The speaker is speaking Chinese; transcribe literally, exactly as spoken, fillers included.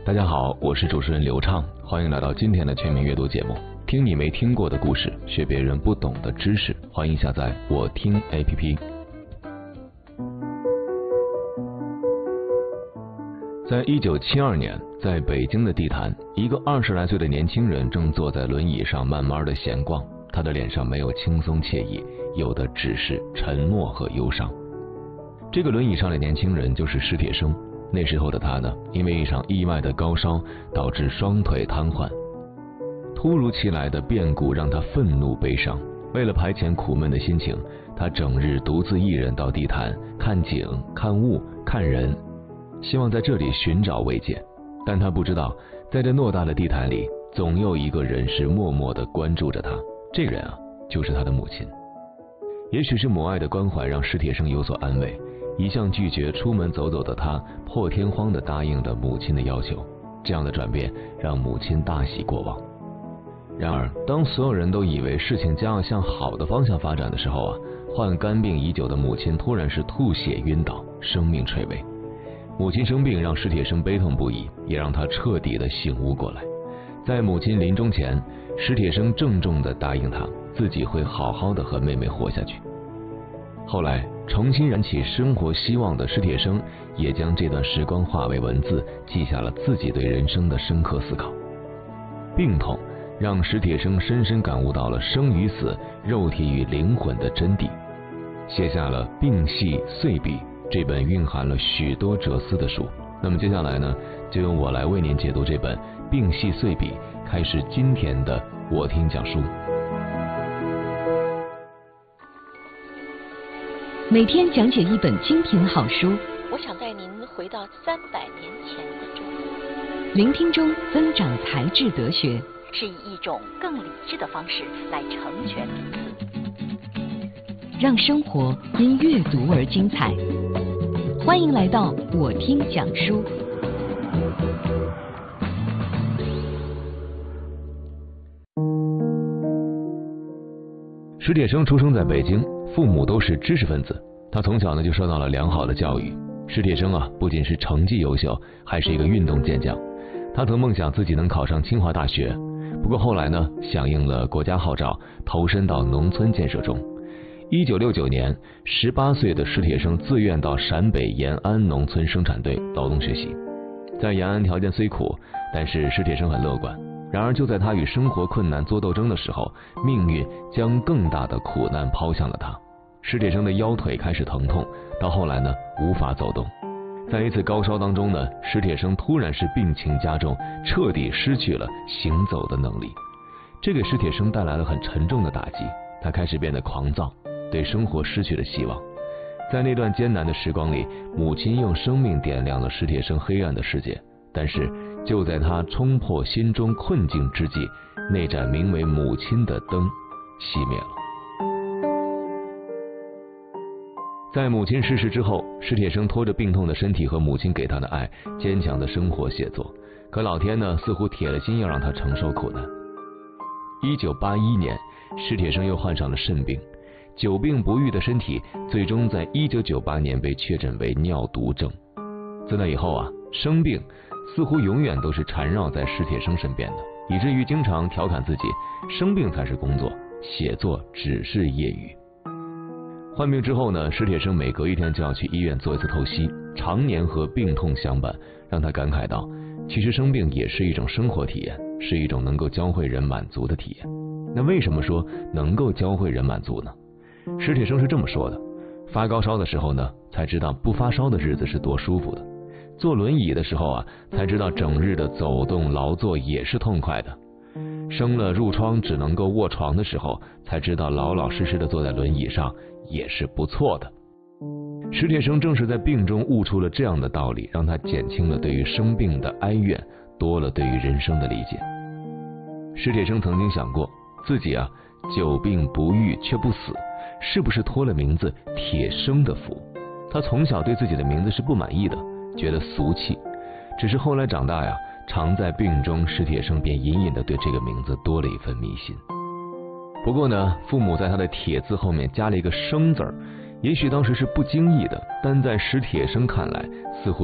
大家好，我是主持人刘畅，欢迎来到今天的全民阅读节目，听你没听过的故事，学别人不懂的知识，欢迎下载我听 A P P。 在一九七二年，在北京的地坛，一个二十来岁的年轻人正坐在轮椅上慢慢的闲逛，他的脸上没有轻松惬意，有的只是沉默和忧伤。这个轮椅上的年轻人就是史铁生。那时候的他呢，因为一场意外的高烧导致双腿瘫痪。突如其来的变故让他愤怒悲伤，为了排遣苦闷的心情，他整日独自一人到地坛看景、看物、看人，希望在这里寻找慰藉。但他不知道，在这偌大的地坛里，总有一个人是默默地关注着他，这个人啊，就是他的母亲。也许是母爱的关怀让史铁生有所安慰，一向拒绝出门走走的他，破天荒地答应了母亲的要求。这样的转变让母亲大喜过望。然而，当所有人都以为事情将要向好的方向发展的时候啊，患肝病已久的母亲突然是吐血晕倒，生命垂危。母亲生病让史铁生悲痛不已，也让他彻底的醒悟过来。在母亲临终前，史铁生郑重地答应她，自己会好好的和妹妹活下去。后来重新燃起生活希望的史铁生也将这段时光化为文字，记下了自己对人生的深刻思考。病痛让史铁生深深感悟到了生与死、肉体与灵魂的真谛，写下了《病隙岁笔》这本蕴含了许多哲思的书。那么接下来呢，就由我来为您解读这本《病隙岁笔》，开始今天的我听讲书。 每天讲解一本精品好书， 我想带您回到三百年前的中国， 聆听中增长才智德学， 是以一种更理智的方式来成全彼此， 让生活因阅读而精彩。欢迎来到我听讲书。 史铁生出生在北京，父母都是知识分子，他从小呢就受到了良好的教育。史铁生啊，不仅是成绩优秀，还是一个运动健将。他曾梦想自己能考上清华大学，不过后来呢，响应了国家号召，投身到农村建设中。一九六九年，十八岁的史铁生自愿到陕北延安农村生产队劳动学习。在延安条件虽苦，但是史铁生很乐观。然而就在他与生活困难作斗争的时候，命运将更大的苦难抛向了他。史铁生的腰腿开始疼痛，到后来呢，无法走动。在一次高烧当中呢，史铁生突然是病情加重，彻底失去了行走的能力。这给史铁生带来了很沉重的打击，他开始变得狂躁，对生活失去了希望。在那段艰难的时光里，母亲用生命点亮了史铁生黑暗的世界。但是就在他冲破心中困境之际，那盏名为母亲的灯熄灭了。在母亲逝世之后，史铁生拖着病痛的身体和母亲给他的爱，坚强的生活写作。可老天呢，似乎铁了心要让他承受苦难。一九八一年，史铁生又患上了肾病，久病不愈的身体最终在一九九八年被确诊为尿毒症。自那以后啊，生病似乎永远都是缠绕在史铁生身边的，以至于经常调侃自己，生病才是工作，写作只是业余。患病之后呢，史铁生每隔一天就要去医院做一次透析，常年和病痛相伴，让他感慨到，其实生病也是一种生活体验，是一种能够教会人满足的体验。那为什么说能够教会人满足呢？史铁生是这么说的：发高烧的时候呢，才知道不发烧的日子是多舒服的；坐轮椅的时候啊，才知道整日的走动劳作也是痛快的；生了褥疮只能够卧床的时候，才知道老老实实的坐在轮椅上也是不错的。史铁生正是在病中悟出了这样的道理，让他减轻了对于生病的哀怨，多了对于人生的理解。史铁生曾经想过，自己啊久病不愈却不死，是不是托了名字铁生的福？他从小对自己的名字是不满意的，觉得俗气。只是后来长大呀，常在病中，史铁生便隐隐的对这个名字多了一份迷信。不过呢，父母在他的铁字后面加了一个生字儿，也许当时是不经意的，但在史铁生看来，似乎